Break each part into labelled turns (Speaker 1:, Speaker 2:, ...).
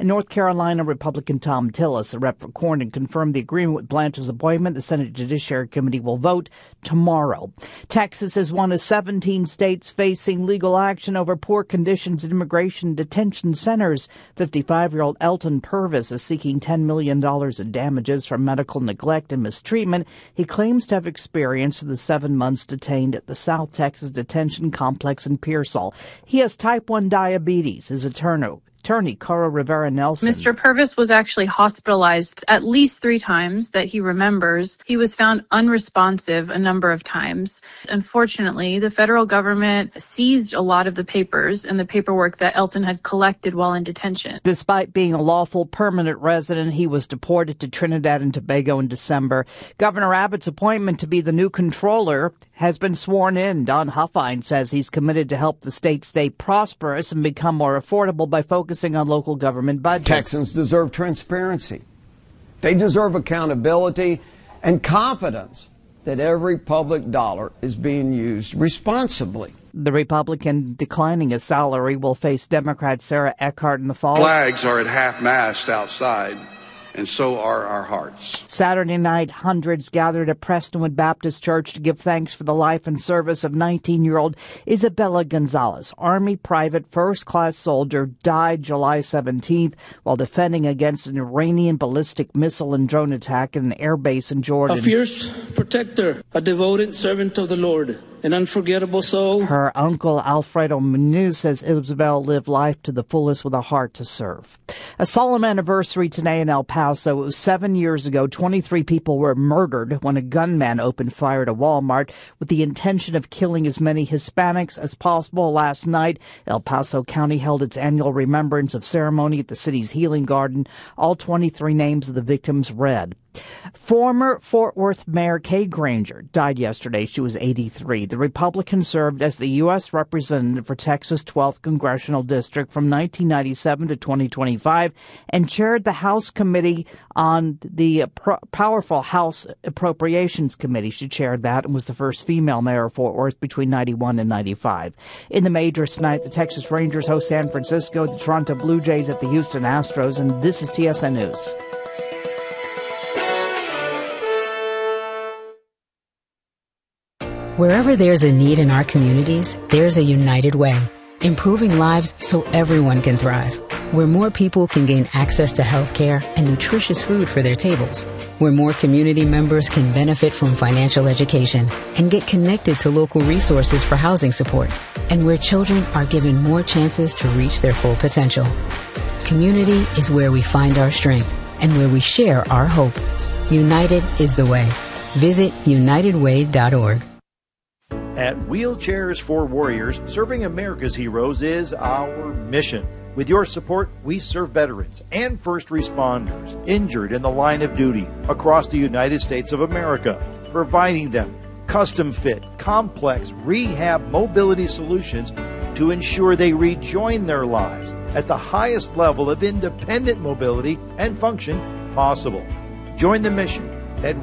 Speaker 1: And North Carolina Republican Thom Tillis, a rep for Cornyn, confirmed the agreement with Blanche's appointment. The Senate Judiciary Committee will vote tomorrow. Texas is one of 17 states facing legal action over poor conditions in immigration detention centers. 55-year-old Elton Purvis is seeking $10 million in damages from medical neglect and mistreatment he claims to have experienced in the 7 months detained at the South Texas Detention Complex in Pearsall. He has type 1 diabetes. His attorney, Cara Rivera Nelson.
Speaker 2: Mr. Purvis was actually hospitalized at least 3 times that he remembers. He was found unresponsive a number of times. Unfortunately, the federal government seized a lot of the papers and the paperwork that Elton had collected while in detention.
Speaker 1: Despite being a lawful permanent resident, he was deported to Trinidad and Tobago in December. Governor Abbott's appointment to be the new controller has been sworn in. Don Huffine says he's committed to help the state stay prosperous and become more affordable by focusing on local government budgets.
Speaker 3: Texans deserve transparency. They deserve accountability and confidence that every public dollar is being used responsibly.
Speaker 1: The Republican declining his salary will face Democrat Sarah Eckhart in the fall.
Speaker 4: Flags are at half-mast outside, and so are our hearts.
Speaker 1: Saturday night, hundreds gathered at Prestonwood Baptist Church to give thanks for the life and service of 19-year-old Isabella Gonzalez. Army private first-class soldier died July 17th while defending against an Iranian ballistic missile and drone attack at an air base in Jordan.
Speaker 5: A fierce protector, a devoted servant of the Lord, an unforgettable soul.
Speaker 1: Her uncle, Alfredo Munoz, says Isabel lived life to the fullest with a heart to serve. A solemn anniversary today in El Paso. It was 7 years ago. 23 people were murdered when a gunman opened fire at a Walmart with the intention of killing as many Hispanics as possible. Last night, El Paso County held its annual remembrance of ceremony at the city's Healing Garden. All 23 names of the victims read. Former Fort Worth Mayor Kay Granger died yesterday. She was 83. The Republican served as the U.S. representative for Texas' 12th Congressional District from 1997 to 2025 and chaired the House Committee on the powerful House Appropriations Committee. She chaired that and was the first female mayor of Fort Worth between 91 and 95. In the majors tonight, the Texas Rangers host San Francisco, the Toronto Blue Jays at the Houston Astros, and this is TSN News.
Speaker 6: Wherever there's a need in our communities, there's a United Way, improving lives so everyone can thrive. Where more people can gain access to health care and nutritious food for their tables. Where more community members can benefit from financial education and get connected to local resources for housing support. And where children are given more chances to reach their full potential. Community is where we find our strength and where we share our hope. United is the way. Visit unitedway.org.
Speaker 7: At Wheelchairs for Warriors, serving America's heroes is our mission. With your support, we serve veterans and first responders injured in the line of duty across the United States of America, providing them custom-fit, complex rehab mobility solutions to ensure they rejoin their lives at the highest level of independent mobility and function possible. Join the mission at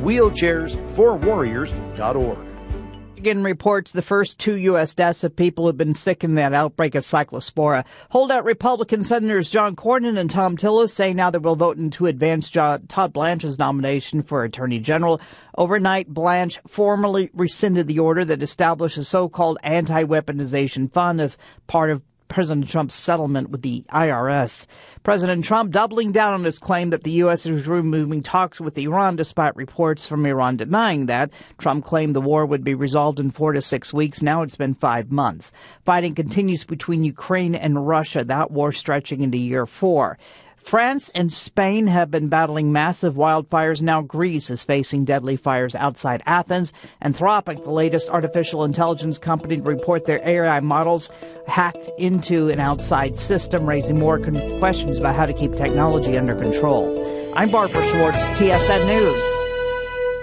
Speaker 7: wheelchairsforwarriors.org.
Speaker 1: Michigan reports the first 2 U.S. deaths of people who have been sick in that outbreak of cyclospora. Holdout Republican Senators John Cornyn and Thom Tillis say now they will vote to advance Todd Blanche's nomination for Attorney General. Overnight, Blanche formally rescinded the order that established a so-called anti-weaponization fund of part of President Trump's settlement with the IRS. President Trump doubling down on his claim that the U.S. is removing talks with Iran, despite reports from Iran denying that. Trump claimed the war would be resolved in 4 to 6 weeks. Now it's been 5 months. Fighting continues between Ukraine and Russia, that war stretching into year 4. France and Spain have been battling massive wildfires. Now Greece is facing deadly fires outside Athens. Anthropic, the latest artificial intelligence company to report their AI models hacked into an outside system, raising more questions about how to keep technology under control. I'm Barbara Schwartz, TSN News.